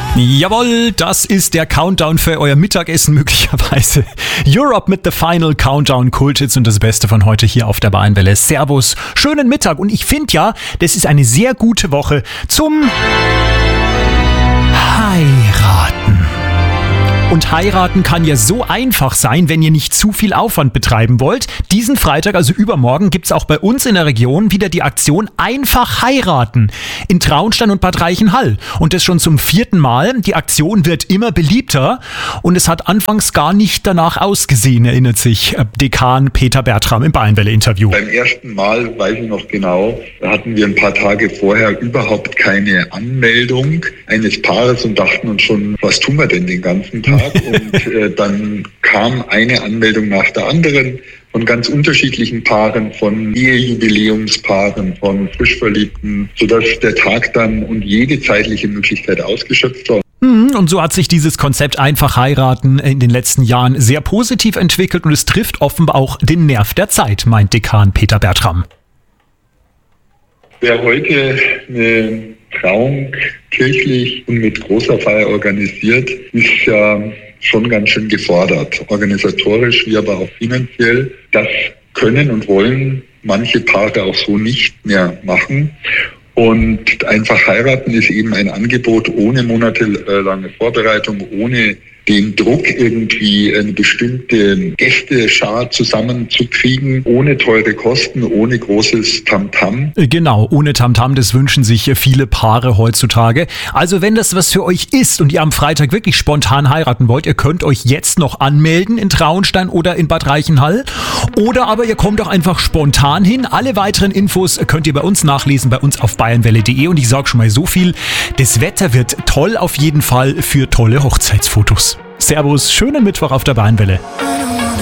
Jawohl, das ist der Countdown für euer Mittagessen möglicherweise. Europe mit The Final Countdown, Kulthits und das Beste von heute hier auf der Bayernwelle. Servus, schönen Mittag und ich finde ja, das ist eine sehr gute Woche zum Heiraten. Und heiraten kann ja so einfach sein, wenn ihr nicht zu viel Aufwand betreiben wollt. Diesen Freitag, also übermorgen, gibt's auch bei uns in der Region wieder die Aktion Einfach heiraten in Traunstein und Bad Reichenhall. Und das schon zum 4. Mal. Die Aktion wird immer beliebter und es hat anfangs gar nicht danach ausgesehen, erinnert sich Dekan Peter Bertram im Bayernwelle-Interview. Beim ersten Mal, weiß ich noch genau, da hatten wir ein paar Tage vorher überhaupt keine Anmeldung eines Paares und dachten uns schon, was tun wir denn den ganzen Tag? Und dann kam eine Anmeldung nach der anderen von ganz unterschiedlichen Paaren, von Ehejubiläumspaaren, von Frischverliebten, sodass der Tag dann und jede zeitliche Möglichkeit ausgeschöpft war. Und so hat sich dieses Konzept Einfach heiraten in den letzten Jahren sehr positiv entwickelt und es trifft offenbar auch den Nerv der Zeit, meint Dekan Peter Bertram. Wer heute eine Trauung kirchlich und mit großer Feier organisiert, ist ja schon ganz schön gefordert, organisatorisch wie aber auch finanziell. Das können und wollen manche Paare auch so nicht mehr machen. Und Einfach heiraten ist eben ein Angebot ohne monatelange Vorbereitung, ohne den Druck, irgendwie eine bestimmte Gästeschar zusammenzukriegen, ohne teure Kosten, ohne großes Tamtam. Genau, ohne Tamtam, das wünschen sich viele Paare heutzutage. Also wenn das was für euch ist und ihr am Freitag wirklich spontan heiraten wollt, ihr könnt euch jetzt noch anmelden in Traunstein oder in Bad Reichenhall. Oder aber ihr kommt auch einfach spontan hin. Alle weiteren Infos könnt ihr bei uns nachlesen, bei uns auf bayernwelle.de. Und ich sage schon mal so viel, das Wetter wird toll auf jeden Fall für tolle Hochzeitsfotos. Servus, schönen Mittwoch auf der Bayernwelle.